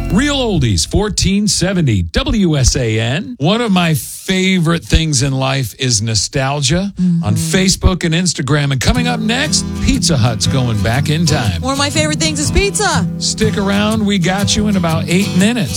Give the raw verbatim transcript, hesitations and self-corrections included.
Real Oldies, fourteen seventy W S A N. One of my favorite things in life is nostalgia mm-hmm. on Facebook and Instagram. And coming up next, Pizza Hut's going back in time. One of my favorite things is pizza. Stick around. We got you in about eight minutes.